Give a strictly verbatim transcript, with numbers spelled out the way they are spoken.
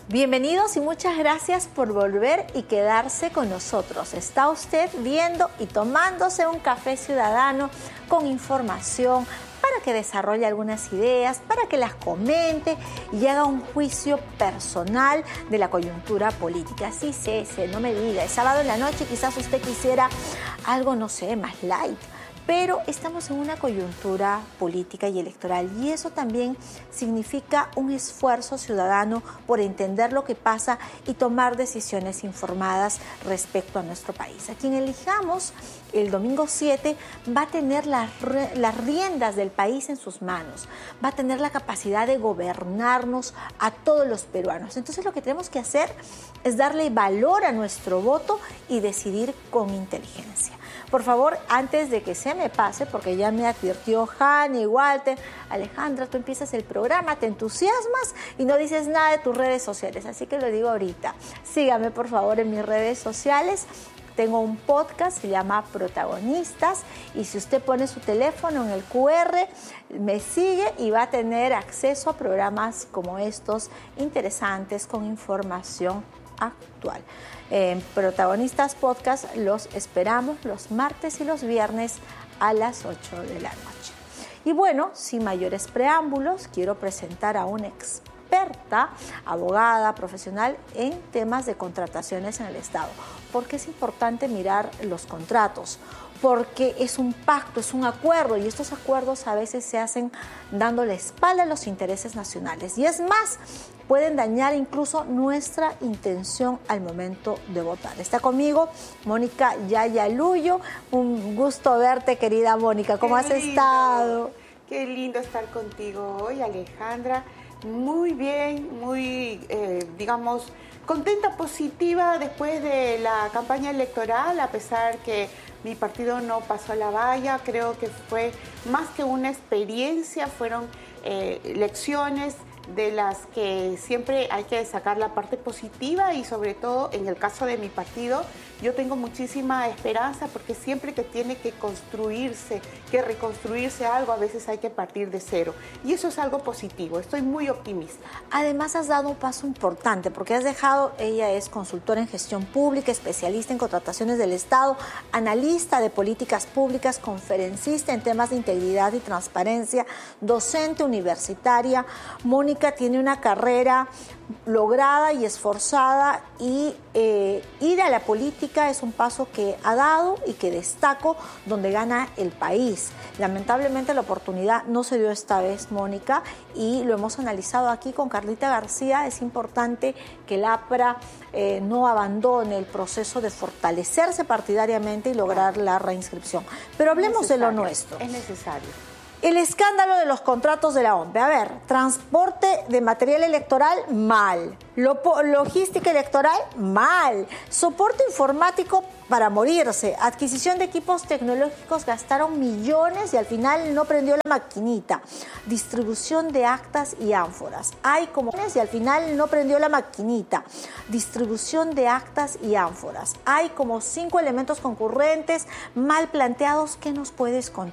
Bienvenidos y muchas gracias por volver y quedarse con nosotros. Está usted viendo y tomándose un café ciudadano con información para que desarrolle algunas ideas, para que las comente y haga un juicio personal de la coyuntura política. Sí, sí, sí, no me diga, es sábado en la noche, quizás usted quisiera algo, no sé, más light. Pero estamos en una coyuntura política y electoral y eso también significa un esfuerzo ciudadano por entender lo que pasa y tomar decisiones informadas respecto a nuestro país. A quien elijamos el domingo siete va a tener las, las riendas del país en sus manos, va a tener la capacidad de gobernarnos a todos los peruanos. Entonces lo que tenemos que hacer es darle valor a nuestro voto y decidir con inteligencia. Por favor, antes de que se me pase, porque ya me advirtió Hani, Walter, Alejandra, tú empiezas el programa, te entusiasmas y no dices nada de tus redes sociales, así que lo digo ahorita. Sígame, por favor, en mis redes sociales. Tengo un podcast, se llama Protagonistas, y si usted pone su teléfono en el cu erre, me sigue y va a tener acceso a programas como estos, interesantes, con información actual. En Protagonistas Podcast los esperamos los martes y los viernes a las ocho de la noche. Y bueno, sin mayores preámbulos, quiero presentar a una experta, abogada, profesional en temas de contrataciones en el Estado. ¿Por qué es importante mirar los contratos? Porque es un pacto, es un acuerdo, y estos acuerdos a veces se hacen dando la espalda a los intereses nacionales. Y es más, pueden dañar incluso nuestra intención al momento de votar. Está conmigo Mónica Yayaluyo. Un gusto verte, querida Mónica. ¿Cómo has estado? Qué lindo estar contigo hoy, Alejandra. Muy bien, muy, eh, digamos, contenta, positiva después de la campaña electoral, a pesar que mi partido no pasó a la valla. Creo que fue más que una experiencia, fueron eh, lecciones de las que siempre hay que sacar la parte positiva, y sobre todo en el caso de mi partido yo tengo muchísima esperanza, porque siempre que tiene que construirse, que reconstruirse algo, a veces hay que partir de cero, y eso es algo positivo. Estoy muy optimista. Además has dado un paso importante, porque has dejado, ella es consultora en gestión pública, especialista en contrataciones del Estado, analista de políticas públicas, conferencista en temas de integridad y transparencia, docente universitaria. Mónica tiene una carrera lograda y esforzada, y eh, ir a la política es un paso que ha dado y que destaco, donde gana el país. Lamentablemente la oportunidad no se dio esta vez, Mónica, y lo hemos analizado aquí con Carlita García. Es importante que el APRA eh, no abandone el proceso de fortalecerse partidariamente y lograr la reinscripción. Pero hablemos de lo nuestro. Es necesario. El escándalo de los contratos de la O M P E. A ver, transporte de material electoral, mal. Logística electoral, mal. Soporte informático para morirse. Adquisición de equipos tecnológicos, gastaron millones y al final no prendió la maquinita. Distribución de actas y ánforas. Hay como... y al final no prendió la maquinita. Distribución de actas y ánforas. Hay como cinco elementos concurrentes mal planteados. ¿Qué nos puedes contar?